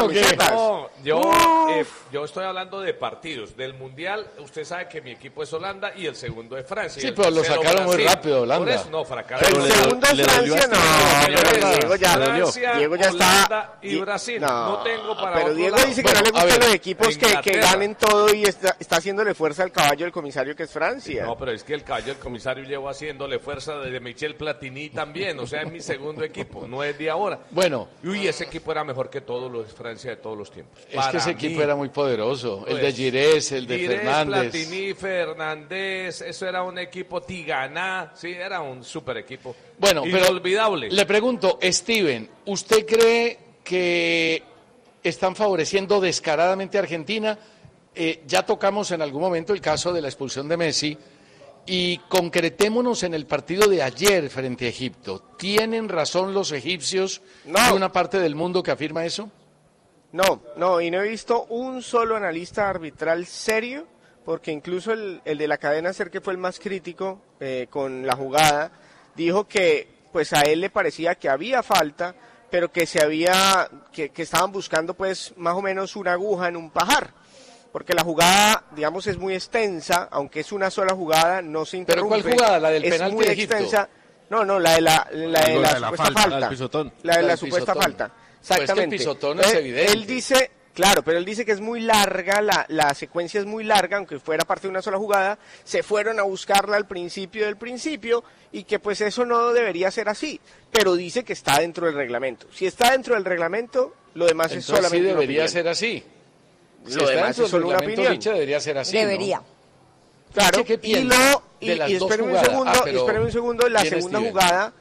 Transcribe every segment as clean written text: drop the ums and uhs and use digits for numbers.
o qué? camisetas. No, yo estoy hablando de partidos. Del Mundial, usted sabe que mi equipo es Holanda y el segundo es Francia. Sí, el pero lo tercero sacaron muy Brasil. rápido, Holanda. Por eso, no, fracasaron. El segundo es le dolió Francia, a no, Steven. pero Diego ya, Francia, Diego ya está. Holanda y Brasil. No tengo para pero otro Diego lado. dice que Bueno, no le a gustan ver, los equipos que Inglaterra. ganen todo y está haciéndole fuerza al caballo del comisario que es Francia. No, pero es que el caballo del comisario llevo haciéndole fuerza desde Michel Platini también. O sea, es mi segundo equipo, no es de ahora. Bueno, Uy, ese equipo era mejor que todos los de Francia de todos los tiempos. es Para que ese mí. equipo era muy poderoso. El de Pues, Girés, el de Girés, Fernández. Platini, Fernández, eso era un equipo Tiganá, sí, era un super equipo. Bueno, pero inolvidable. le pregunto, Steven, ¿usted cree que están favoreciendo descaradamente a Argentina? Ya tocamos en algún momento el caso de la expulsión de Messi y concretémonos en el partido de ayer frente a Egipto. ¿Tienen razón los egipcios No. y una parte del mundo que afirma eso? No, y no he visto un solo analista arbitral serio, porque incluso el de la cadena SER, que fue el más crítico con la jugada, dijo que pues a él le parecía que había falta, pero que que estaban buscando pues más o menos una aguja en un pajar, porque la jugada, digamos, es muy extensa, aunque es una sola jugada, no se ¿Pero interrumpe. cuál jugada? ¿La del es penalti muy de Egipto? extensa. No, la de la supuesta falta. el pisotón. La de La la del supuesta pisotón. falta. Pues es que el Exactamente. pisotón es evidente. Él dice, claro, pero él dice que es muy larga, la secuencia es muy larga, aunque fuera parte de una sola jugada, se fueron a buscarla al principio del principio y que pues eso no debería ser así, pero dice que está dentro del reglamento. Si está dentro del reglamento, lo demás es Entonces solamente sí una debería opinión. ser así. Si Lo está demás dentro es del solo una reglamento, opinión. Licha, debería ser así, ¿no? Debería. Claro, Licha, ¿qué y piensa de las dos espéreme un jugadas? segundo, Ah, pero espéreme un segundo, la ¿quién es segunda Steven? jugada,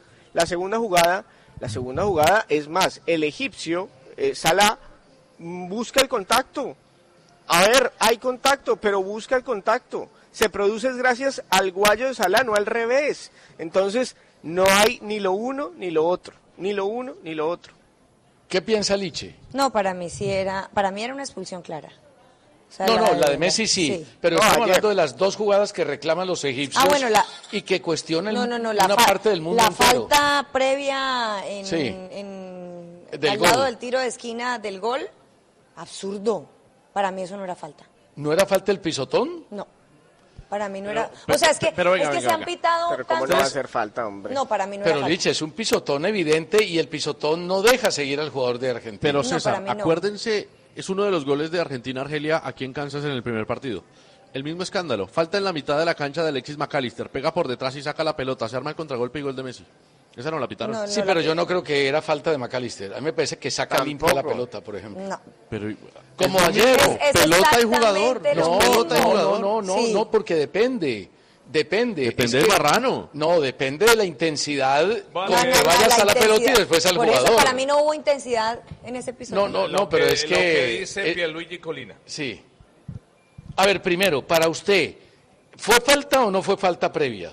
la segunda jugada es más, el egipcio, Salah, busca el contacto. A ver, hay contacto, pero busca el contacto. Se produce gracias al guayo de Salah, no al revés. Entonces, no hay ni lo uno ni lo otro. Ni lo uno ni lo otro. ¿Qué piensa Liche? No, para mí era una expulsión clara. O sea, No, la de Messi sí, pero No, estamos ayer. hablando de las dos jugadas que reclaman los egipcios y que cuestionan una parte del mundo la entero. falta previa Sí. Del al gol. lado del tiro de esquina del gol, absurdo. Para mí eso no era falta. ¿No era falta el pisotón? No. Para mí no era. O sea, es que, pero venga, es que venga, se han venga. pitado Pero cómo no tantos- va a hacer falta, hombre. No, para mí no era Pero falta. Liche, es un pisotón evidente y el pisotón no deja seguir al jugador de Argentina. Pero No, César, para mí no. acuérdense, es uno de los goles de Argentina-Argelia aquí en Kansas en el primer partido. El mismo escándalo. Falta en la mitad de la cancha de Alexis McAllister. Pega por detrás y saca la pelota. Se arma el contragolpe y gol de Messi. Esa no la pitaron. No, Sí, la pero yo pita. no creo que era falta de McAllister. A mí me parece que saca Tampoco. limpia la pelota, por ejemplo. No. Pero, Como es ayer. Es pelota y jugador. exactamente lo No, mismo. pelota y jugador. No, Sí. no, porque depende. Depende Depende Es del que- marrano. No, depende de la intensidad con No, que vayas a la pelota y intensidad. después al Por jugador. eso para mí no hubo intensidad en ese episodio. No, pero es Lo que... que dice eh, Pierluigi Colina. sí. A ver, primero, para usted, ¿fue falta o no fue falta previa?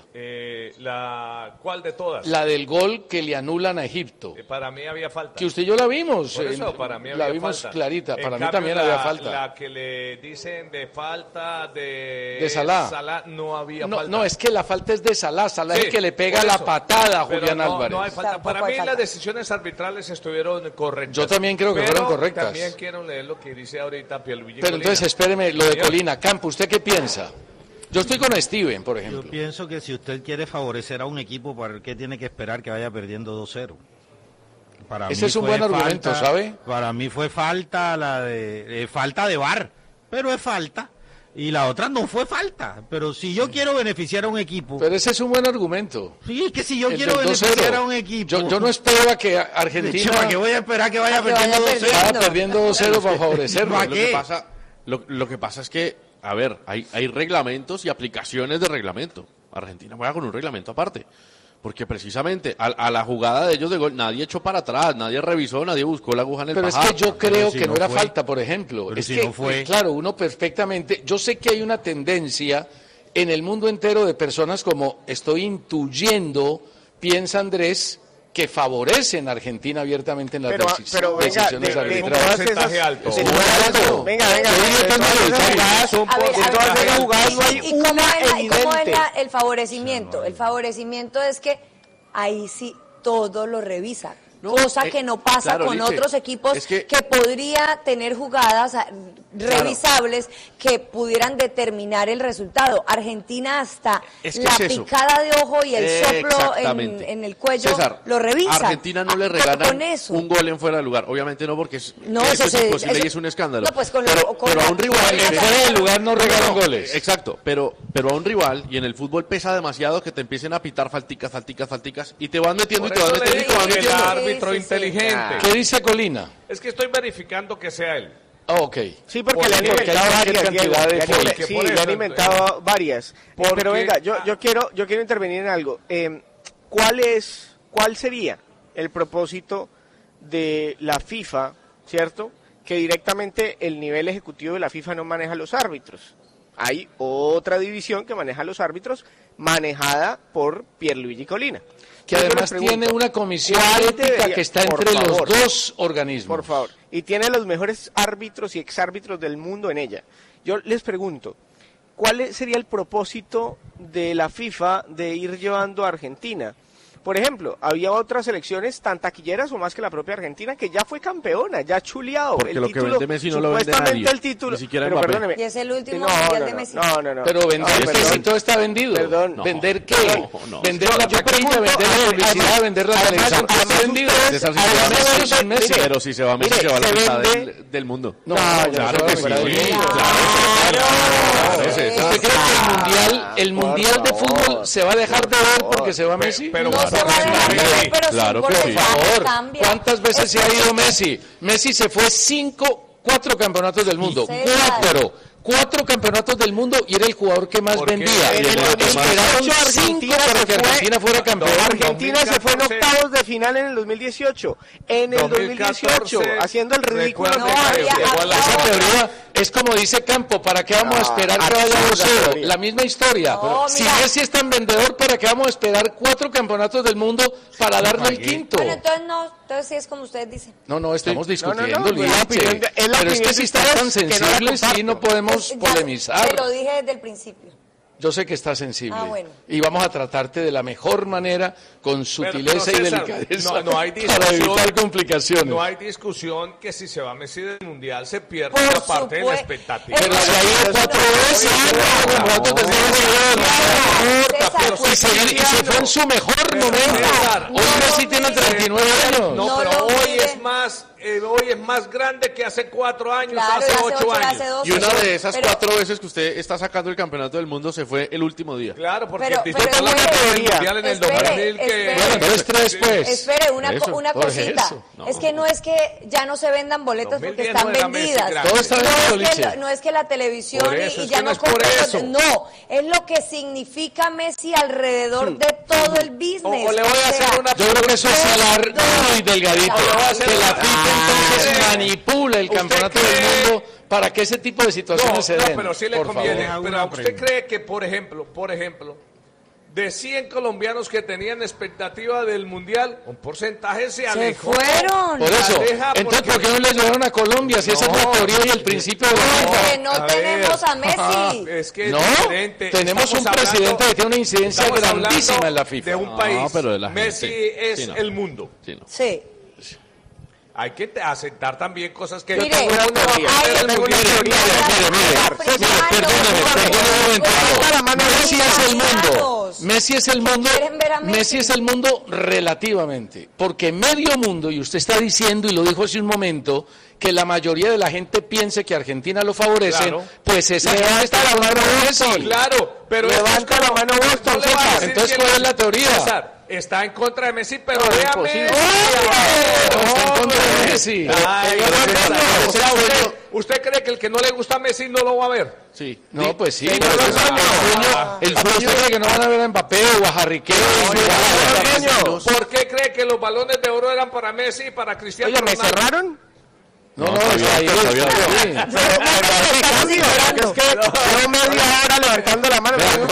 ¿Cuál de todas? La del gol que le anulan a Egipto. Para mí había falta. Que usted y yo la vimos. Por eso, para mí la había vimos falta. clarita. En Para mí cambio, también había falta. La que le dicen de falta de Salah. no había No, falta. no, es que la falta es de Salah. Salah es Sí, el que le pega por la eso. patada a Pero Julián no, Álvarez. No hay falta. Tampoco Para hay mí falta. las decisiones arbitrales estuvieron correctas. Yo también creo que Pero fueron correctas. También quiero leer lo que dice ahorita Pierluigi Pero Colina. entonces espéreme, lo de Señor. Colina. Campo, ¿usted qué piensa? Yo estoy con Steven, por Yo ejemplo. pienso que si usted quiere favorecer a un equipo, ¿para qué tiene que esperar que vaya perdiendo 2-0? Para Ese mí es un fue buen argumento, ¿sabe? Para mí fue falta falta de VAR, pero es falta. Y la otra no fue falta. Pero si yo quiero beneficiar a un equipo, Pero ese es un buen argumento. sí, es que si yo El quiero del 2-0. beneficiar a un equipo, Yo no espero a que ¿para Argentina qué voy a esperar que vaya A que vaya perdiendo 2-0? perdiendo. vaya perdiendo 2-0 para favorecerlo. ¿Para Lo qué? que pasa, lo que pasa es que, a ver, hay reglamentos y aplicaciones de reglamento. Argentina juega con un reglamento aparte. Porque precisamente a la jugada de ellos de gol, nadie echó para atrás, nadie revisó, nadie buscó la aguja en el Pero es pajar. que yo creo si que no no era fue. falta, por ejemplo. Pero Es si que, no fue. claro, uno perfectamente... Yo sé que hay una tendencia en el mundo entero de personas como estoy intuyendo, piensa Andrés, que favorecen a Argentina abiertamente en las Pero venga, decisiones de arbitrales. todas porcentaje esas- alto. de Muy todas alto. esas- venga, Yo digo de que es todas esas mayoritario. jugadas, de todas esas jugadas no hay ¿Y cómo una ven evidente. el favorecimiento? El favorecimiento es que ahí sí todo lo revisa. cosa que no pasa claro, con Liche, otros equipos es que podría tener jugadas revisables que pudieran determinar el resultado. Argentina hasta Es que la es eso. picada de ojo y el soplo Exactamente. en el cuello César, lo revisa. a Argentina no le Con regalan eso. un gol en fuera de lugar. Obviamente no, porque No, eso es eso imposible y es un escándalo. No, pues con pero a un rival... En fuera de lugar no regalan goles. Exacto, pero a un rival, y en el fútbol pesa demasiado que te empiecen a pitar falticas, y te van metiendo Por y te van eso le metiendo y te digo van que el metiendo. árbitro Sí, sí, sí. inteligente. ¿Qué dice Colina? Es que estoy verificando que sea él. Ok. Sí, porque Porque le han hay inventado cualquier varias, cantidad de Diego. fakes. Sí, Por le eso, han inventado varias. Porque- Pero venga, yo quiero intervenir en algo. ¿Cuál sería el propósito de la FIFA, cierto? Que directamente el nivel ejecutivo de la FIFA no maneja los árbitros. Hay otra división que maneja los árbitros, manejada por Pierluigi Colina. Que Yo les además pregunto, tiene una comisión ¿cuál ética debería- que está por entre favor, los dos organismos. Por favor. Y tiene los mejores árbitros y exárbitros del mundo en ella. Yo les pregunto, ¿cuál sería el propósito de la FIFA de ir llevando a Argentina? Por ejemplo, había otras selecciones tan taquilleras o más que la propia Argentina que ya fue campeona, ya ha chuleado. Porque el lo que título, vende Messi no lo vende supuestamente nadie, el título, ni siquiera pero Mbappé. perdóneme. Y es el último No, mundial no, de no, Messi. no. Pero vender No, que perdón. si todo está vendido. Perdón. No. ¿Vender qué? No. Vender la Yo taquilla, pregunto, vender la publicidad, vender la televisión. ¿Todo está vendido? César, si Además, se va se Messi, vende- sin Messi. mire, pero si se va Messi mire, se va la se mitad vende- del mundo. No, Claro que sí, fuera del mundo. claro, César. ¿Usted cree que el mundial de favor. fútbol se va a dejar de ver porque se va Messi? pero- No se va a dejar de ver, pero Claro sin que sí. Por porcentaje favor, cambia. ¿cuántas veces se ha ido Messi? Messi se fue 4 campeonatos del mundo. César. 4 campeonatos del mundo y era el jugador que más Porque vendía. en el Esperaron 2018 5 Argentina para se que fue- Argentina fuera campeón. Argentina se fue en 2014. octavos de final en el 2018. En el 2018, haciendo el ridículo. recuerda No, que había- llegó a la- Esa había- teoría es como dice Campo, ¿para qué vamos a esperar que vaya absurda 2-0? teoría. La misma historia. No, Si mira. Messi es tan vendedor, ¿para qué vamos a esperar 4 campeonatos del mundo para darle el quinto? Bueno, entonces sí es como ustedes dicen. No, estamos No, discutiendo, pues la Liche. opinión de- es la Pero es que opinión si de están ustedes tan que no la sensibles, sí comparto. no podemos Ya polemizar. Te lo dije desde el principio. Yo sé que está sensible. Ah, bueno. Y vamos a tratarte de la mejor manera, con sutileza y César, delicadeza, no hay para discusión. evitar complicaciones. No hay discusión que si se va Messi del Mundial se pierde Por una parte de la supuesto. expectativa. Pero se ha ido 4 veces, 4 campeonatos del mundo. César, Y se fue en su mejor momento. César, Hoy no Messi lo tiene olviden. 39 años. No, No pero lo hoy olviden. es más grande que hace 4 años, Claro, hace hace 8 ocho, años. hace 12. Y una de esas Pero- 4 veces que usted está sacando el campeonato del mundo se fue el último día. Claro, porque Pero- disputó pero la espere, Copa del Mundial en el espere, 2000 que... espere. Bueno, entonces 3 pues. Espere, una Por cosita. eso. Es que no es que ya no se vendan boletas porque 2010 están no era Messi vendidas. grande. Todo está No vendido, es, que Liche. no es que la televisión Por eso, y es ya que no no es por compran eso. No, es lo que significa Messi alrededor de todo el business. O le voy a hacer una- Yo creo que eso es hilar muy delgadito. Le voy a hacer Que la una- FIFA entonces Ah, manipula el ¿usted campeonato cree- del mundo para que ese tipo de situaciones se den. pero sí le por conviene. favor. Pero ¿usted cree que, por ejemplo, de 100 colombianos que tenían expectativa del Mundial, un porcentaje se Se alejó? fueron. Por eso, Aleja, entonces, porque- ¿por qué no le llevaron a Colombia? Si esa es la No. teoría y el principio de la Porque FIFA. no A tenemos ver. a Messi. Es que es No, diferente. tenemos Estamos un presidente hablando- que tiene una incidencia estamos hablando grandísima en la FIFA. De un No, país. pero de la Messi gente. es Sí, no. el mundo. Sí, no. Sí. Hay que aceptar también cosas que... Mire, tengo una teoría. hay- Yo tengo una teoría. Messi es el mundo. Messi es el mundo. ¿Quieren ver a Messi? Messi es el mundo relativamente. Porque medio mundo, y usted está diciendo, y lo dijo hace un momento, que la mayoría de la gente piense que Argentina lo favorece, Claro. pues esa gente está de acuerdo con Messi. Claro, pero Levanta eso es la mano vos, no le va a César. decir Entonces, que ¿cuál es la teoría? César, está en contra de Messi, pero No, vea imposible. Messi. Está en contra de Messi. Ay, Pero César, César, o sea, ¿usted cree que el que no le gusta a Messi no lo va a ver? Sí. No, pues sí. Señor pero Lozano. el sueño es que no van a ver a Mbappé o a Harry Kane. ¿Por qué cree que los balones de oro eran para Messi y para Cristiano Oye, ¿me Ronaldo? cerraron? No, todavía, ahí todavía no. sí. Es que llevo media hora levantando la mano.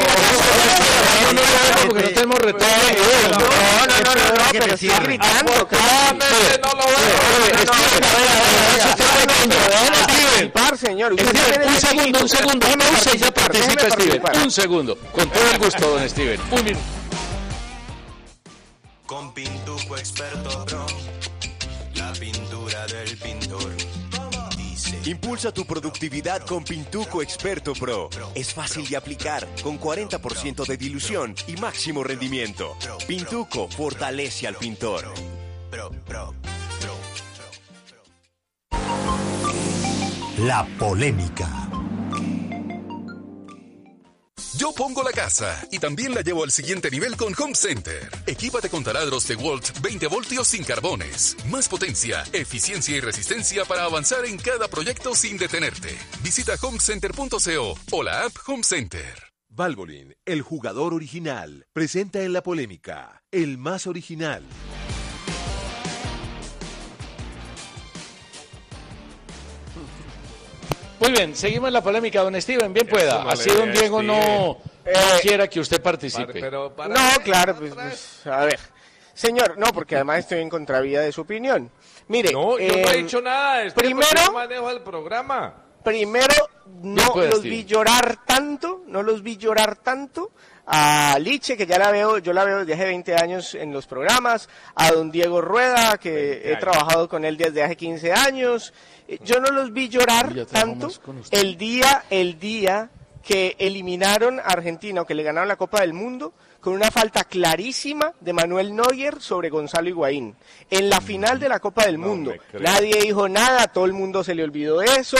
Porque no tenemos retorno. No, pero estoy gritando. Messi no lo veo. Señor. Un segundo. Pausa y ya participa Steven. Un segundo. Con todo el gusto, don Steven. Un minuto. Con Pintuco Experto Pro, Impulsa tu productividad con Pintuco Experto Pro. Es fácil de aplicar, con 40% de dilución y máximo rendimiento. Pintuco fortalece al pintor. La polémica. Yo pongo la casa y también la llevo al siguiente nivel con Home Center. Equípate con taladros DeWalt 20 voltios sin carbones. Más potencia, eficiencia y resistencia para avanzar en cada proyecto sin detenerte. Visita homecenter.co o la app Home Center. Valvoline, el jugador original, presenta en la polémica, el más original. Muy bien, seguimos en la polémica, don Steven, bien pueda. Así don Diego no quiera que usted participe. No, claro, pues, a ver. Señor, no, porque además estoy en contravía de su opinión. Mire, no, yo no he dicho nada. Primero, yo manejo el programa. Primero, no los vi llorar tanto a Liche, que yo la veo desde hace 20 años en los programas, a don Diego Rueda, que he trabajado con él desde hace 15 años. Yo no los vi llorar tanto el día que eliminaron a Argentina o que le ganaron la Copa del Mundo con una falta clarísima de Manuel Neuer sobre Gonzalo Higuaín. En la final de la Copa del Mundo. Nadie dijo nada, todo el mundo se le olvidó eso.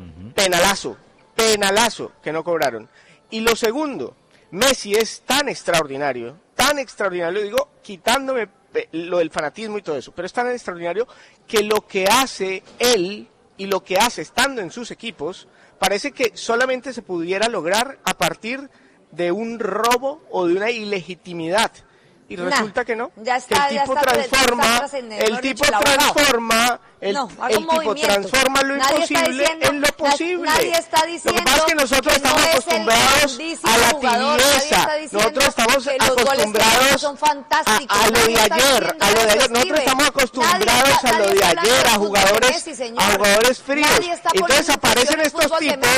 Penalazo que no cobraron. Y lo segundo, Messi es tan extraordinario, lo digo quitándome lo del fanatismo y todo eso, pero es tan extraordinario que lo que hace él y lo que hace estando en sus equipos parece que solamente se pudiera lograr a partir de un robo o de una ilegitimidad. Y resulta que no, ya está, que el tipo transforma lo imposible en lo posible. Nadie está diciendo lo que pasa es que nosotros estamos acostumbrados a la tibieza, nosotros estamos acostumbrados a lo de ayer, nosotros estamos acostumbrados a lo de ayer, a jugadores fríos. Entonces aparecen estos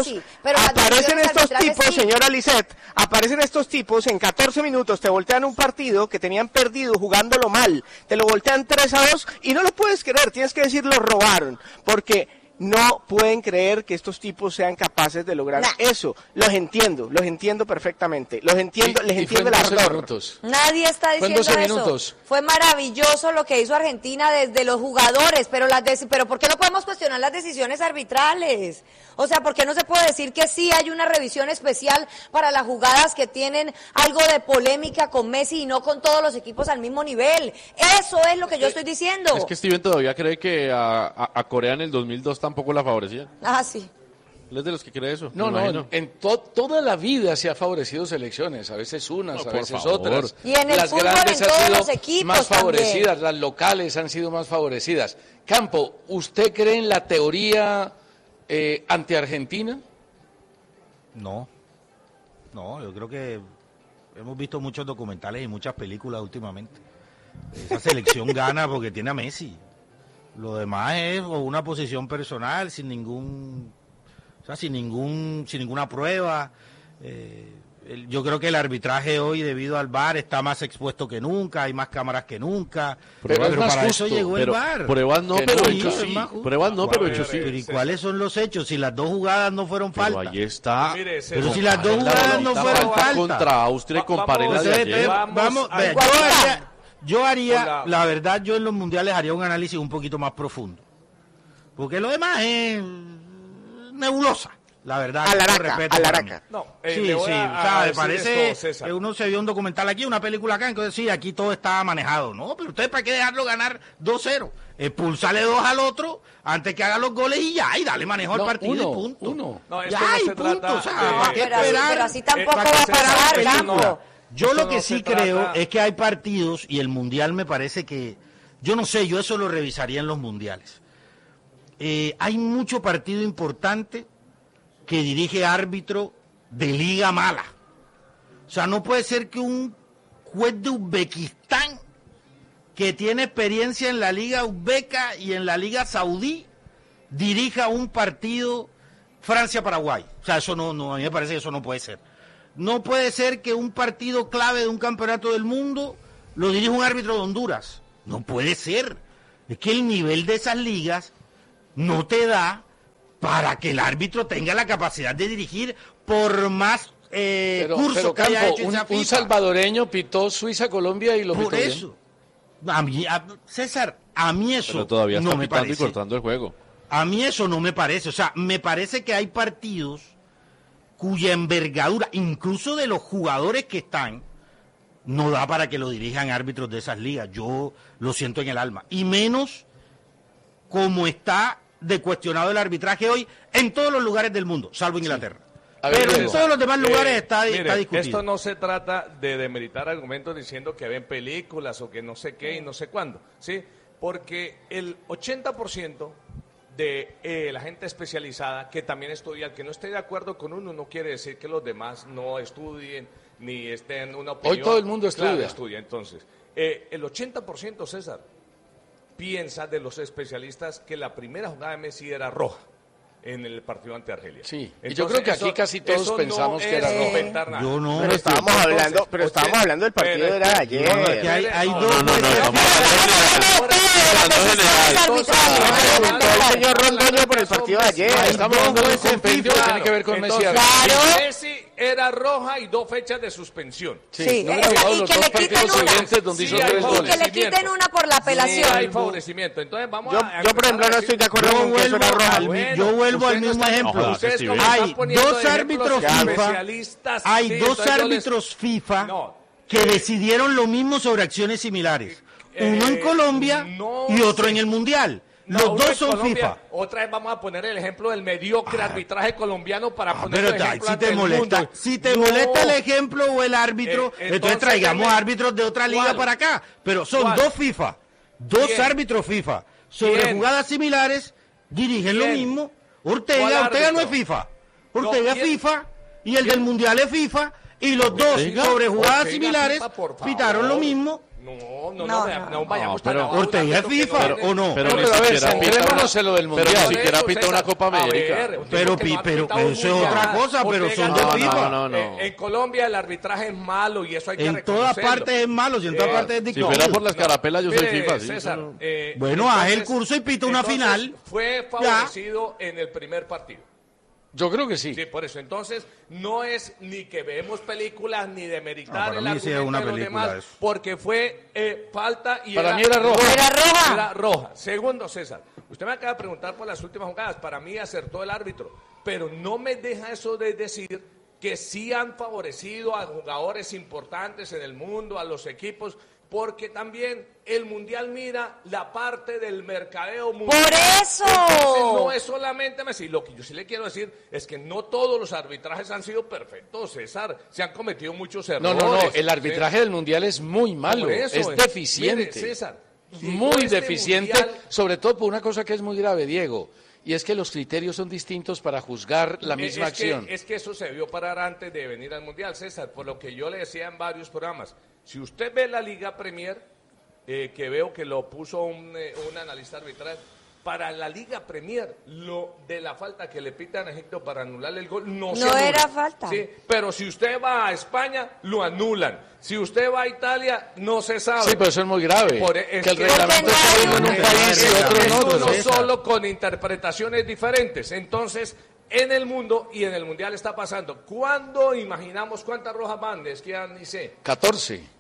tipos, señora Lisset, aparecen estos tipos, en 14 minutos te voltean un partido que tenían perdido jugándolo mal, te lo voltean 3-2 y no lo puedes creer, tienes que decir lo robaron, porque no pueden creer que estos tipos sean capaces de lograr eso. Los entiendo perfectamente, les entiendo el ardor. Nadie está diciendo eso. Fue maravilloso lo que hizo Argentina desde los jugadores, pero ¿por qué no podemos cuestionar las decisiones arbitrales? O sea, ¿por qué no se puede decir que sí hay una revisión especial para las jugadas que tienen algo de polémica con Messi y no con todos los equipos al mismo nivel? Eso es lo que yo estoy diciendo. Es que Steven todavía cree que a Corea en el 2002 tampoco la favorecían. Ah, sí. ¿Él es de los que cree eso? No, en toda la vida se ha favorecido selecciones, a veces unas, a veces otras. Y en el las fútbol, grandes en todos han sido los equipos más favorecidas, también. las locales han sido más favorecidas. Campo, ¿usted cree en la teoría anti-Argentina? No, yo creo que hemos visto muchos documentales y muchas películas últimamente. Esa selección gana porque tiene a Messi. Lo demás es una posición personal, sin ninguna prueba. Yo creo que el arbitraje hoy, debido al VAR, está más expuesto que nunca, hay más cámaras que nunca. Pero para justo. eso llegó el VAR. Pruebas no, pero hechos sí. Pruebas no, pero hechos sí. ¿Y cuáles son los hechos? Si las dos jugadas no fueron falta. Pero ahí está. Pero si las dos jugadas no fueron falta. Contra Austria y compare la de ayer. Yo haría, la verdad, yo en los mundiales haría un análisis un poquito más profundo. Porque lo demás es nebulosa, la verdad. Alaraca. No, sí, parece que uno se vio un documental aquí, una película acá, entonces sí, aquí todo está manejado. No, pero ustedes para qué dejarlo ganar 2-0. Expulsarle 2 al otro antes que haga los goles y ya, y dale manejo al partido y punto. No, ya, y punto. O sea, ¿para qué esperar? Pero así tampoco va a pasar, Campo. Yo lo que sí creo es que hay partidos, y el Mundial me parece que, yo no sé, yo eso lo revisaría en los Mundiales. Hay mucho partido importante que dirige árbitro de liga mala. O sea, no puede ser que un juez de Uzbekistán, que tiene experiencia en la liga uzbeca y en la liga saudí, dirija un partido Francia-Paraguay. O sea, eso no, a mí me parece que eso no puede ser. No puede ser que un partido clave de un campeonato del mundo lo dirija un árbitro de Honduras. No puede ser. Es que el nivel de esas ligas no te da para que el árbitro tenga la capacidad de dirigir por más curso que haya hecho esa FIFA. Un salvadoreño pitó Suiza-Colombia y lo pitó por eso. César, a mí eso pero todavía no está me pitando parece. y cortando el juego. A mí eso no me parece. O sea, me parece que hay partidos cuya envergadura, incluso de los jugadores que están, no da para que lo dirijan árbitros de esas ligas. Yo lo siento en el alma. Y menos como está de cuestionado el arbitraje hoy en todos los lugares del mundo, salvo Inglaterra. Pero en todos los demás lugares está discutido. Esto no se trata de demeritar argumentos diciendo que ven películas o que no sé qué y no sé cuándo, ¿sí? Porque el 80% de la gente especializada que también estudia, que no esté de acuerdo con uno, no quiere decir que los demás no estudien ni estén en una opinión. Hoy todo el mundo estudia. Claro, estudia. Entonces, el 80%, César, piensa de los especialistas que la primera jugada de Messi era roja en el partido ante Argelia. Sí, entonces, y yo creo que aquí casi todos pensamos que era roja. Yo no. Pero estábamos hablando del partido de ayer. Hay dos. El señor Rondoño por el partido de ayer. Estamos hablando de un compendio que tiene que ver con Messi. Messi era roja y 2 fechas de suspensión. Sí, no y que le quiten una. Hizo 3 goles. Y que le quiten una por la apelación. Sí, hay favorecimiento. Entonces vamos yo por ejemplo, no estoy de acuerdo con que eso era roja. Yo vuelvo al mismo ejemplo. Hay dos árbitros FIFA. Hay dos árbitros FIFA que decidieron lo mismo sobre acciones similares. Uno en Colombia y otro en el Mundial. Los dos son FIFA. Otra vez vamos a poner el ejemplo del mediocre arbitraje colombiano para poner el ejemplo si te molesta, si te molesta el ejemplo o el árbitro, entonces traigamos árbitros de otra liga para acá. Pero son dos FIFA, dos árbitros FIFA sobre jugadas similares, dirigen lo mismo. Ortega no es FIFA. Ortega es FIFA y el del Mundial es FIFA y los dos sobre jugadas similares pitaron lo mismo. No vayamos tan abajo. Ortega es FIFA o no. Pero a ver, centrémonos en lo del Mundial. Pero ni siquiera pita una Copa América. Pero eso es otra cosa, pero son de FIFA. No. En Colombia el arbitraje es malo y eso hay que reconocerlo. En todas partes es malo y en todas partes es dictadura. Si fuera por las carapelas yo soy FIFA, sí. César, bueno, haz el curso y pita una final. Fue favorecido en el primer partido. Yo creo que sí. Sí, por eso. Entonces, no es ni que vemos películas ni de meritar el argumento de los demás, porque fue falta y para mí era roja. Era roja. Segundo, César, usted me acaba de preguntar por las últimas jugadas. Para mí acertó el árbitro, pero no me deja eso de decir que sí han favorecido a jugadores importantes en el mundo, a los equipos, porque también el Mundial mira la parte del mercadeo mundial. ¡Por eso! Entonces, no es solamente Messi. Lo que yo sí le quiero decir es que no todos los arbitrajes han sido perfectos, César. Se han cometido muchos errores. No. El arbitraje del Mundial es muy malo. Es deficiente. Mire, César, muy deficiente, sobre todo por una cosa que es muy grave, Diego. Y es que los criterios son distintos para juzgar la misma acción. Es que eso se debió parar antes de venir al Mundial, César, por lo que yo le decía en varios programas. Si usted ve la Liga Premier, que veo que lo puso un analista arbitral, para la Liga Premier, lo de la falta que le pitan a Egipto para anular el gol, no se anula. No era falta. Sí, pero si usted va a España, lo anulan. Si usted va a Italia, no se sabe. Sí, pero eso es muy grave. Que el reglamento está en un país y otro en otro. No solo con interpretaciones diferentes. Entonces, en el mundo y en el Mundial está pasando. ¿Cuándo imaginamos cuántas rojas van? Es que ya ni sé. 14.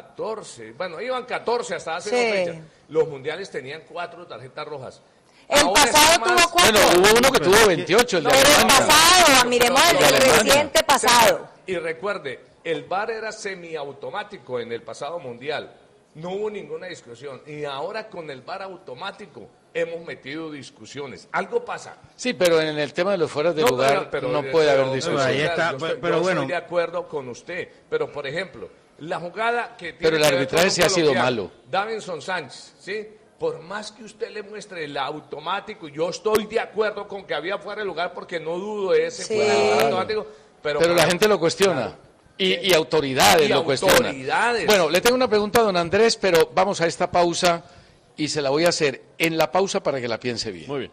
Bueno, iban 14 hasta hace 2 fechas. Los mundiales tenían 4 tarjetas rojas. El pasado tuvo 4. Bueno, hubo uno que tuvo 28. Pero el pasado, miremos el del reciente pasado. Y recuerde, el VAR era semiautomático en el pasado mundial. No hubo ninguna discusión. Y ahora con el VAR automático hemos metido discusiones. Algo pasa. Sí, pero en el tema de los fueras de lugar no puede haber discusión. Ahí está, pero bueno. Estoy de acuerdo con usted. Pero, por ejemplo, la jugada que tiene pero el arbitraje sí ha sido malo. Davinson Sánchez, ¿sí? Por más que usted le muestre el automático, yo estoy de acuerdo con que había fuera de lugar porque no dudo de ese fuera de lugar automático. Pero la gente lo cuestiona. Claro. Y autoridades lo cuestionan. Bueno, le tengo una pregunta a don Andrés, pero vamos a esta pausa y se la voy a hacer en la pausa para que la piense bien. Muy bien.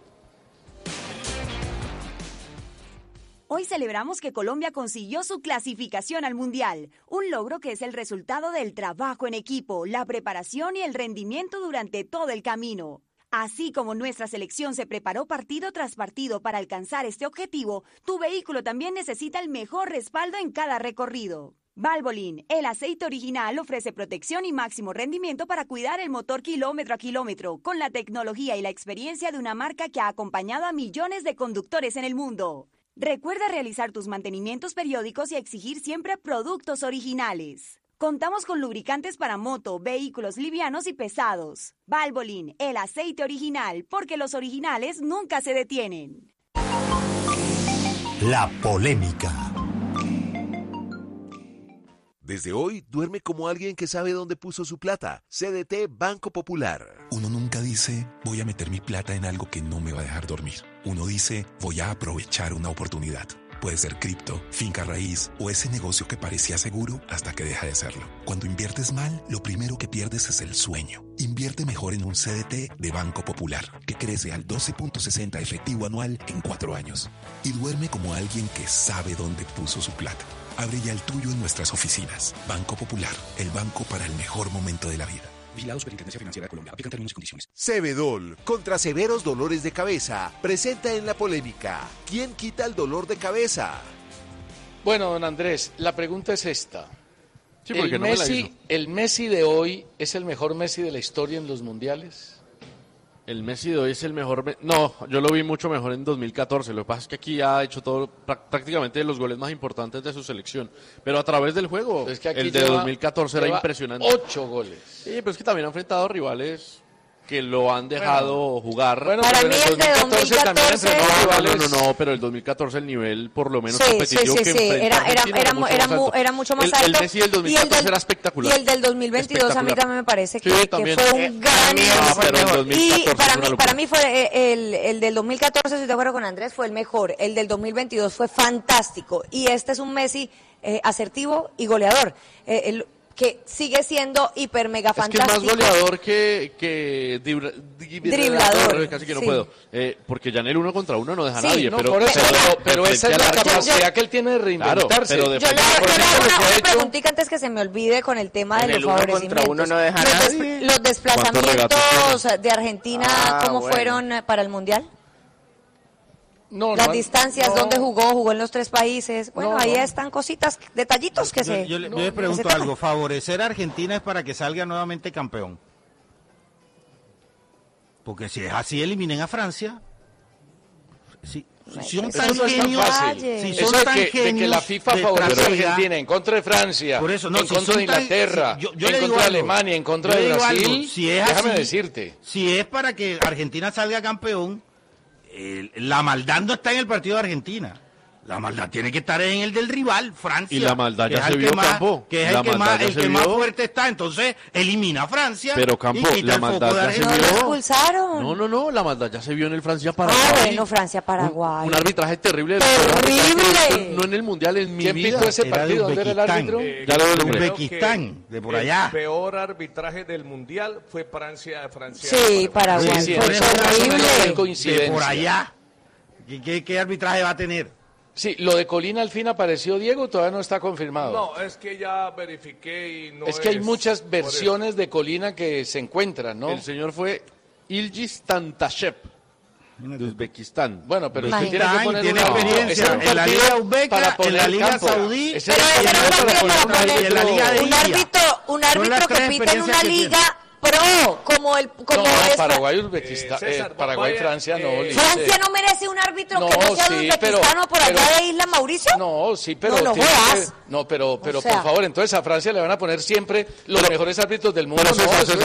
Hoy celebramos que Colombia consiguió su clasificación al Mundial, un logro que es el resultado del trabajo en equipo, la preparación y el rendimiento durante todo el camino. Así como nuestra selección se preparó partido tras partido para alcanzar este objetivo, tu vehículo también necesita el mejor respaldo en cada recorrido. Valvoline, el aceite original, ofrece protección y máximo rendimiento para cuidar el motor kilómetro a kilómetro, con la tecnología y la experiencia de una marca que ha acompañado a millones de conductores en el mundo. Recuerda realizar tus mantenimientos periódicos y exigir siempre productos originales. Contamos con lubricantes para moto, vehículos livianos y pesados. Valvoline, el aceite original, porque los originales nunca se detienen. La polémica. Desde hoy, duerme como alguien que sabe dónde puso su plata. CDT Banco Popular. Uno nunca dice, voy a meter mi plata en algo que no me va a dejar dormir. Uno dice, voy a aprovechar una oportunidad. Puede ser cripto, finca raíz o ese negocio que parecía seguro hasta que deja de serlo. Cuando inviertes mal, lo primero que pierdes es el sueño. Invierte mejor en un CDT de Banco Popular, que crece al 12.60 efectivo anual en 4 años. Y duerme como alguien que sabe dónde puso su plata. Abre ya el tuyo en nuestras oficinas. Banco Popular, el banco para el mejor momento de la vida. Vigilado Superintendencia Financiera de Colombia. Aplican términos y condiciones. Cebedol, contra severos dolores de cabeza, presenta en la polémica. ¿Quién quita el dolor de cabeza? Bueno, don Andrés, la pregunta es esta. Sí, porque no me la hizo. ¿El Messi de hoy es el mejor Messi de la historia en los mundiales? El Messi de hoy es el mejor. No, yo lo vi mucho mejor en 2014. Lo que pasa es que aquí ha hecho todo, prácticamente los goles más importantes de su selección. Pero a través del juego, es que aquí el de 2014 era impresionante. 8 goles. Sí, pero es que también ha enfrentado rivales que lo han dejado jugar. Bueno, para mí el de 2014 No, pero el 2014 el nivel por lo menos competitivo que enfrentó era mucho más alto. El Messi del 2014 era espectacular. Y el del 2022 a mí también me parece que fue un gran y para mí fue el del 2014, estoy de acuerdo con Andrés, fue el mejor. El del 2022 fue fantástico y este es un Messi asertivo y goleador. Que sigue siendo hiper mega fantástico. Es que es más goleador que driblador. Casi que no puedo. Porque ya en el 1 contra 1 no deja a nadie. No, pero esa es la capacidad que él tiene de reinventarse. Yo le hago una preguntita antes que se me olvide con el tema de los favorecimientos. Uno no deja a nadie. Los desplazamientos de Argentina, ¿cómo fueron para el Mundial? Las distancias, ¿dónde jugó en los 3 países. Bueno, ahí están cositas, detallitos que yo le pregunto algo, ¿favorecer a Argentina es para que salga nuevamente campeón? Porque si es así, eliminen a Francia. Si son tan genios, de que la FIFA favorece a Argentina en contra de Francia, por eso, en contra de Inglaterra, en contra de Alemania, en contra de Brasil, déjame decirte. Si es para que Argentina salga campeón, la maldad no está en el partido de Argentina. La maldad tiene que estar en el del rival, Francia. Y la maldad ya se vio, Campo. Que es el que más fuerte está. Entonces, elimina a Francia. Pero, Campo, la maldad ya se vio. No lo expulsaron. No, la maldad ya se vio en el Francia-Paraguay. Bueno, Francia-Paraguay. Un arbitraje terrible. No en el Mundial, en mi vida. ¿Quién pitó ese partido? ¿Dónde era el árbitro? Ya lo de Uzbekistán, de por allá. El peor arbitraje del Mundial fue Francia. Sí, Paraguay. Sí, fue horrible. De por allá. ¿Qué arbitraje va a tener? Sí, lo de Colina al fin apareció, Diego, todavía no está confirmado. No, es que ya verifiqué y no es que hay muchas versiones de Colina que se encuentran, ¿no? El señor fue Ilgiz Tantashev, de Uzbekistán. Bueno, pero usted tiene que poner tiene experiencia en la Liga Uzbeka, en la Liga Saudí, y en la Liga de India. Un árbitro que pita en una liga pro, como Paraguay, Uzbekistán, Paraguay, Francia, no. ¿Francia no merece un árbitro que no sea uzbekistano por allá de Isla Mauricio? No, sí, pero... pero por favor, entonces a Francia le van a poner siempre los mejores árbitros del mundo.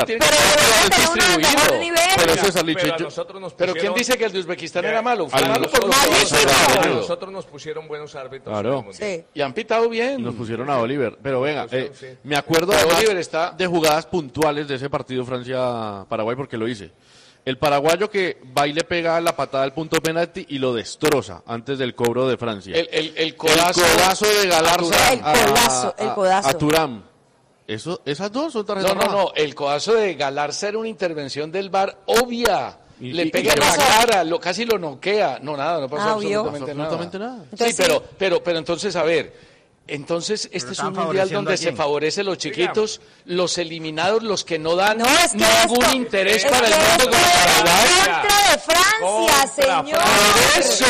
Pero ¿quién dice que el de Uzbekistán era malo? Fue malo por nosotros nos pusieron buenos árbitros. Claro. Y han pitado bien. Nos pusieron a Oliver. Pero venga, me acuerdo de jugadas puntuales de ese partido Francia-Paraguay porque lo hice. El paraguayo que va y le pega la patada al punto penalti y lo destroza antes del cobro de Francia. El codazo de Galarza a Thuram. Esas dos son tarjetas rojas. No, el codazo de Galarza era una intervención del VAR obvia. Le pega en la cara, casi lo noquea. No, nada, no pasó absolutamente nada. Nada. Sí, pero entonces, a ver, Entonces, este es un mundial donde se favorece los chiquitos, los eliminados, los que no dan ningún interés para el mundo como Paraguay. Contra de Francia, señor. Por eso.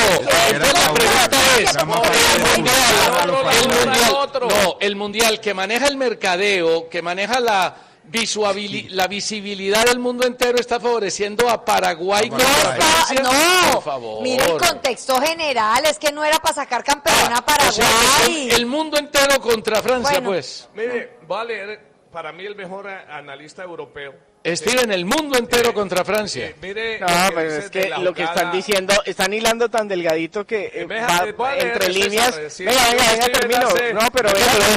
El mundial que maneja el mercadeo, que maneja la visibilidad del mundo entero, está favoreciendo a Paraguay contra Francia. No, por favor. Mira el contexto general, es que no era para sacar campeón a Paraguay. O sea, el mundo entero contra Francia, bueno, pues. Mire, voy a leer para mí el mejor analista europeo. Steven, el mundo entero contra Francia. Mire, no, pero es que lo que están diciendo, están hilando tan delgadito que va entre líneas. Venga, termino. No, pero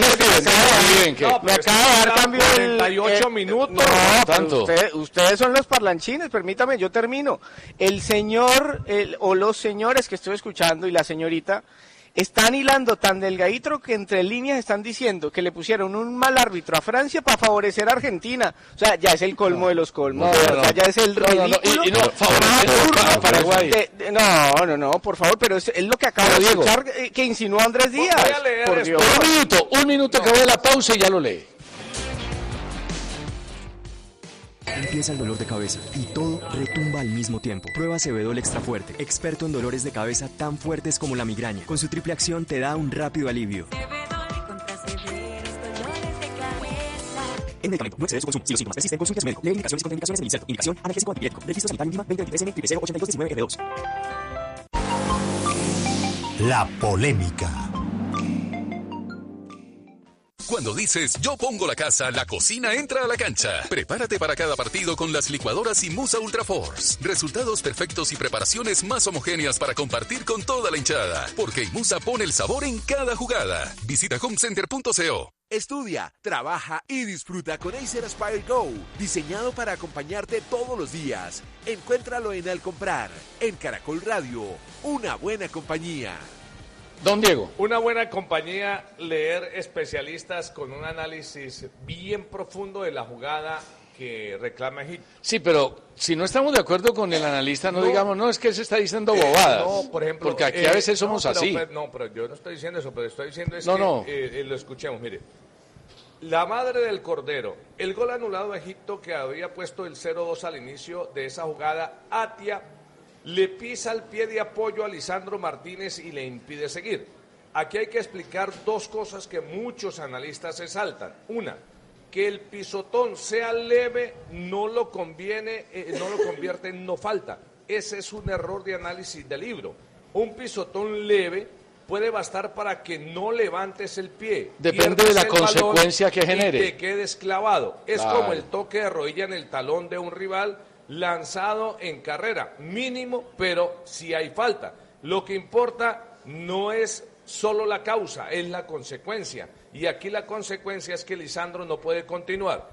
me acaba de dar cambio 48 minutos. No, tanto. Ustedes son los parlanchines, permítame, yo termino. El señor, o los señores que estoy escuchando y la señorita, están hilando tan delgadito que entre líneas están diciendo que le pusieron un mal árbitro a Francia para favorecer a Argentina. O sea, ya es el colmo de los colmos. O sea, ya es el ridículo. A Paraguay. No, por favor, pero es lo que acabo de escuchar que insinuó Andrés Díaz. Voy a leer por Dios. Un minuto que voy a la pausa y ya lo lee. Empieza el dolor de cabeza y todo retumba al mismo tiempo. Prueba Sebedol Extra Fuerte, experto en dolores de cabeza tan fuertes como la migraña. Con su triple acción te da un rápido alivio. El medicamento no excede su consumo. Si los síntomas persisten, consulte a su médico. Lee indicaciones y contraindicaciones del inserto. Indicación, analgésico antipirético. Registro sanitario mínima 2023N 8219F2. La polémica. Cuando dices yo pongo la casa, la cocina entra a la cancha. Prepárate para cada partido con las licuadoras Imusa Ultra Force. Resultados perfectos y preparaciones más homogéneas para compartir con toda la hinchada. Porque Imusa pone el sabor en cada jugada. Visita homecenter.co. Estudia, trabaja y disfruta con Acer Aspire Go, diseñado para acompañarte todos los días. Encuéntralo en Al Comprar, en Caracol Radio, una buena compañía. Don Diego. Una buena compañía, leer especialistas con un análisis bien profundo de la jugada que reclama Egipto. Sí, pero si no estamos de acuerdo con el analista, no digamos, no, es que se está diciendo bobadas. No, por ejemplo. Porque aquí a veces somos así. Pero yo no estoy diciendo eso, pero estoy diciendo lo escuchemos, mire. La madre del Cordero, el gol anulado a Egipto que había puesto el 0-2 al inicio de esa jugada, Atia le pisa el pie de apoyo a Lisandro Martínez y le impide seguir. Aquí hay que explicar dos cosas que muchos analistas se saltan. Una, que el pisotón sea leve no lo convierte en no falta. Ese es un error de análisis del libro. Un pisotón leve puede bastar para que no levantes el pie. Depende de la consecuencia que genere. Y te quedes clavado. Es como el toque de rodilla en el talón de un rival lanzado en carrera, mínimo, pero si hay falta. Lo que importa no es solo la causa, es la consecuencia. Y aquí la consecuencia es que Lisandro no puede continuar.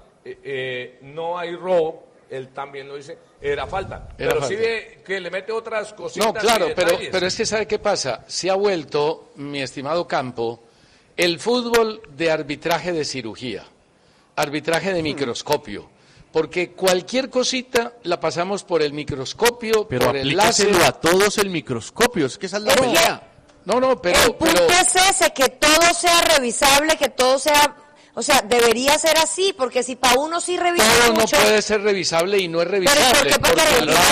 No hay robo, él también lo dice, era falta. Pero sí ve que le mete otras cositas. No, claro, pero es que ¿sabe qué pasa? Se ha vuelto, mi estimado Campo, el fútbol de arbitraje de cirugía, arbitraje de microscopio. Porque cualquier cosita la pasamos por el microscopio, pero por el láser. Pero a todos el microscopio, es que esa es la pelea. Pero el punto es ese, que todo sea revisable, que todo sea... O sea, debería ser así, porque si para uno sí revisa todo mucho... no puede ser revisable y no es revisable. Porque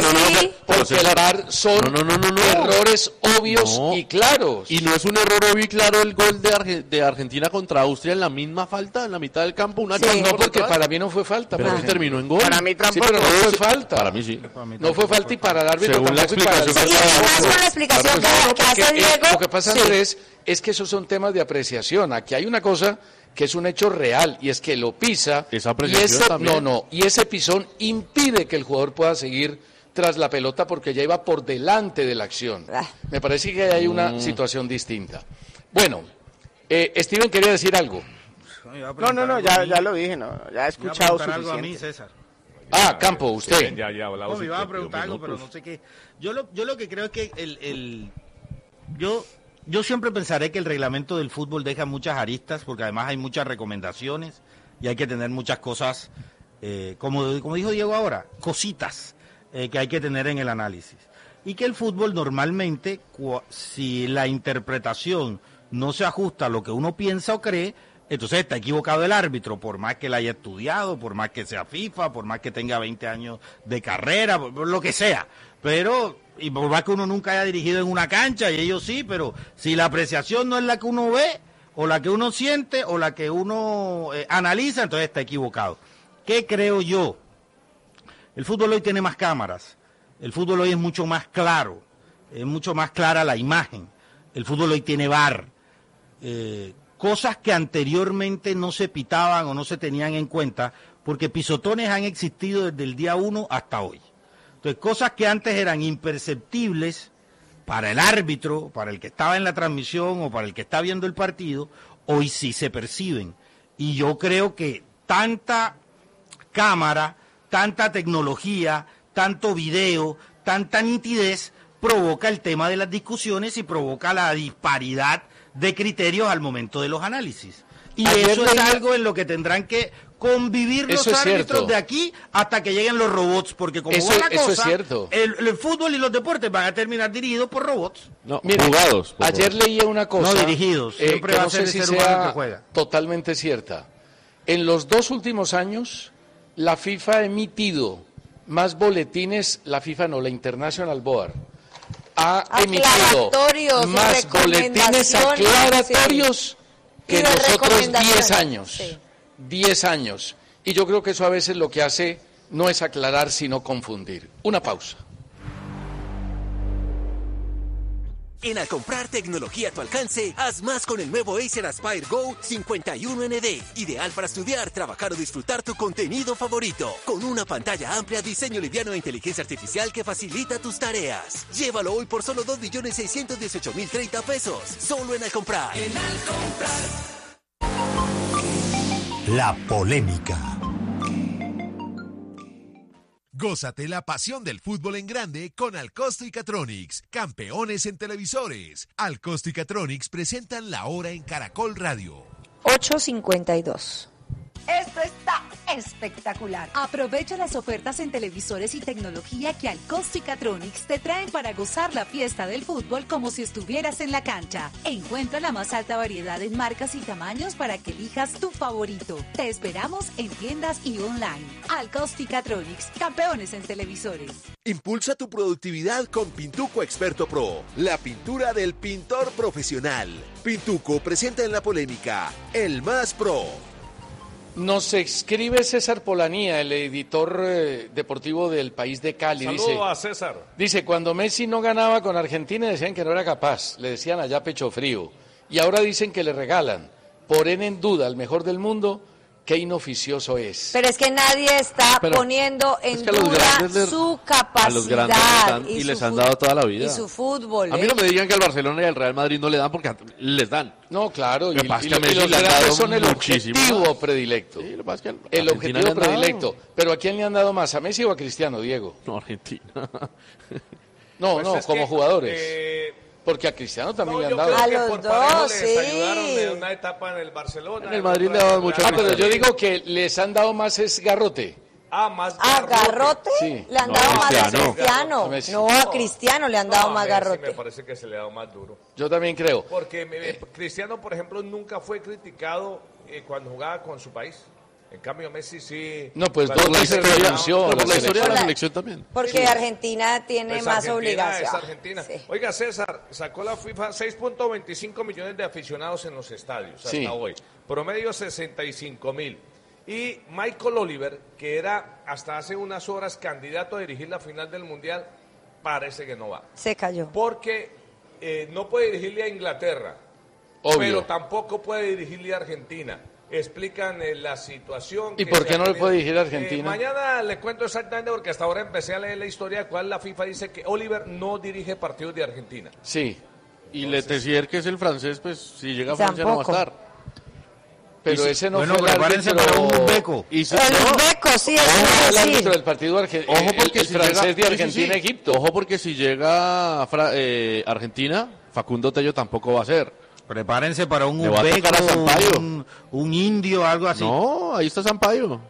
el VAR son errores obvios y claros. Y no es un error obvio y claro el gol de Argentina contra Austria en la misma falta, en la mitad del campo. No, porque para mí no fue falta. Pero terminó en gol. Para mí tampoco. Sí, pero no fue falta. Para mí sí. No fue falta y para el árbitro según tampoco. La explicación que hace Diego... Lo que pasa, Andrés, es que esos son temas de apreciación. Aquí hay una cosa que es un hecho real, y es que lo pisa, y ese pisón impide que el jugador pueda seguir tras la pelota porque ya iba por delante de la acción. Me parece que hay una situación distinta. Bueno, Steven quería decir algo. No, ya lo dije, ya he escuchado suficiente. Algo a mí, César. Campo, usted. Ya, no, me iba a preguntar algo, pero no sé qué. Yo lo que creo es que Yo siempre pensaré que el reglamento del fútbol deja muchas aristas, porque además hay muchas recomendaciones y hay que tener muchas cosas, como dijo Diego ahora, cositas que hay que tener en el análisis. Y que el fútbol normalmente, si la interpretación no se ajusta a lo que uno piensa o cree, entonces está equivocado el árbitro, por más que la haya estudiado, por más que sea FIFA, por más que tenga 20 años de carrera, por lo que sea. Pero, y por más que uno nunca haya dirigido en una cancha, y ellos sí, pero si la apreciación no es la que uno ve, o la que uno siente, o la que uno analiza, entonces está equivocado. ¿Qué creo yo? El fútbol hoy tiene más cámaras, el fútbol hoy es mucho más claro, es mucho más clara la imagen, el fútbol hoy tiene VAR, cosas que anteriormente no se pitaban o no se tenían en cuenta, porque pisotones han existido desde el día 1 hasta hoy. Entonces, cosas que antes eran imperceptibles para el árbitro, para el que estaba en la transmisión o para el que está viendo el partido, hoy sí se perciben. Y yo creo que tanta cámara, tanta tecnología, tanto video, tanta nitidez, provoca el tema de las discusiones y provoca la disparidad de criterios al momento de los análisis. Y eso es algo en lo que tendrán que convivir los árbitros de aquí hasta que lleguen los robots, porque como va la cosa, el fútbol y los deportes van a terminar dirigidos por robots. No, mire, jugados. Ayer leía una cosa. No dirigidos, siempre va a ser el ser humano que juega. Totalmente cierta. En los 2 últimos años, la FIFA ha emitido más boletines, la FIFA no, la International Board, ha emitido más boletines aclaratorios que los otros 10 años. Sí. 10 años. Y yo creo que eso a veces lo que hace no es aclarar, sino confundir. Una pausa. En Al comprar tecnología a tu alcance, haz más con el nuevo Acer Aspire Go 51ND. Ideal para estudiar, trabajar o disfrutar tu contenido favorito. Con una pantalla amplia, diseño liviano e inteligencia artificial que facilita tus tareas. Llévalo hoy por solo 2.618.030 pesos. Solo en Al comprar. En Al comprar. La polémica. Gózate la pasión del fútbol en grande con Alcosto y Catronics, campeones en televisores. Alcosto y Catronics presentan La Hora en Caracol Radio. 8:52. Esto está espectacular. Aprovecha las ofertas en televisores y tecnología que Alcosto y Catronics te traen para gozar la fiesta del fútbol como si estuvieras en la cancha. Encuentra la más alta variedad en marcas y tamaños para que elijas tu favorito. Te esperamos en tiendas y online. Alcosto y Catronics, campeones en televisores. Impulsa tu productividad con Pintuco Experto Pro, la pintura del pintor profesional. Pintuco presenta en la polémica El Más Pro. Nos escribe César Polanía, el editor deportivo del País de Cali. Saludos a César. Dice, cuando Messi no ganaba con Argentina decían que no era capaz, le decían allá pecho frío. Y ahora dicen que le regalan. Ponen en duda al mejor del mundo, qué inoficioso es. Pero es que nadie está poniendo en duda su capacidad. A los grandes y les han dado toda la vida. Y su fútbol. A mí no me digan que al Barcelona y al Real Madrid no le dan porque les dan. No, claro. Y los grandes son el objetivo predilecto. Sí, el objetivo predilecto. Pero ¿a quién le han dado más? ¿A Messi o a Cristiano, Diego? No, Argentina. No, pues como jugadores. Porque a Cristiano también le han dado. A los dos, sí. Les ayudaron en una etapa en el Barcelona. En el Madrid le daban mucho. Pero yo digo que les han dado más es Garrote. Más Garrote. Sí. Le han dado más a Cristiano. No, a Cristiano le han dado más Garrote. Me parece que se le ha dado más duro. Yo también creo. Porque Cristiano, por ejemplo, nunca fue criticado cuando jugaba con su país. En cambio, Messi sí. No, pues dos veces renunció. Por la historia de la selección también. Porque Argentina tiene más obligación. Es Argentina. Sí. Oiga, César, sacó la FIFA 6.25 millones de aficionados en los estadios hasta hoy. Promedio 65.000. Y Michael Oliver, que era hasta hace unas horas candidato a dirigir la final del Mundial, parece que no va. Se cayó. Porque no puede dirigirle a Inglaterra. Obvio. Pero tampoco puede dirigirle a Argentina. Explican la situación. ¿Y por qué no le puede dirigir a Argentina? Mañana le cuento exactamente porque hasta ahora empecé a leer la historia de cuál la FIFA dice que Oliver no dirige partidos de Argentina. Sí. Y Letessier, que es el francés, pues si llega a Francia no va a estar. Pero ese no fue el árbitro. Para un Uzbeko. El Uzbeko, sí, es el árbitro del partido Ojo porque el francés de Argentina-Egipto. Ojo porque si llega Argentina, Facundo Tello tampoco va a ser. Prepárense para un uzbeko, un indio, algo así. No, ahí está Sampaio.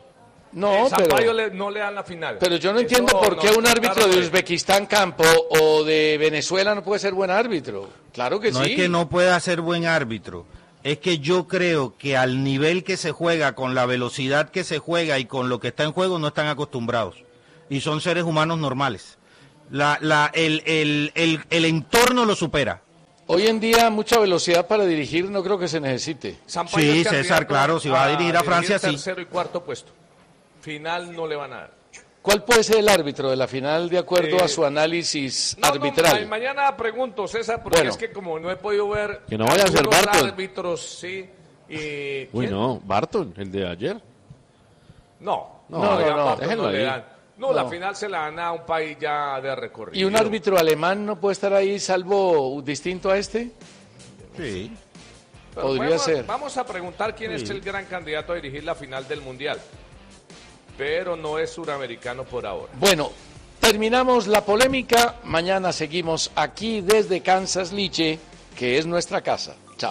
No, pero no le dan la final. Pero yo no entiendo por qué un árbitro de Uzbekistán campo o de Venezuela no puede ser buen árbitro. Claro que sí. No es que no pueda ser buen árbitro. Es que yo creo que al nivel que se juega, con la velocidad que se juega y con lo que está en juego, no están acostumbrados. Y son seres humanos normales. El entorno lo supera. Hoy en día mucha velocidad para dirigir no creo que se necesite. Sí, César, claro, si va a dirigir a Francia, sí. Tercero y cuarto puesto. Final no le van a dar. ¿Cuál puede ser el árbitro de la final de acuerdo a su análisis arbitral? Mañana pregunto, César, porque es que como no he podido ver que no vaya a ser Barton. Árbitros, sí. Uy, no, Barton, el de ayer. No, déjenlo no ahí. le dan. No, la final se la dan a un país ya de recorrido. ¿Y un árbitro alemán no puede estar ahí salvo distinto a este? Sí. Podría ser. Vamos a preguntar quién es el gran candidato a dirigir la final del Mundial. Pero no es suramericano por ahora. Bueno, terminamos la polémica. Mañana seguimos aquí desde Kansas Liche, que es nuestra casa. Chao.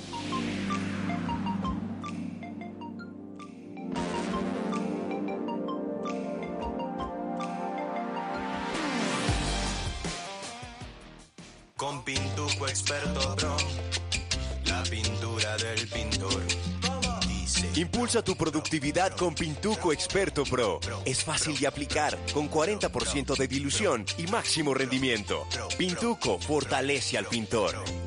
Con Pintuco Experto Pro, la pintura del pintor. Impulsa tu productividad con Pintuco Experto Pro. Es fácil de aplicar, con 40% de dilución y máximo rendimiento. Pintuco fortalece al pintor.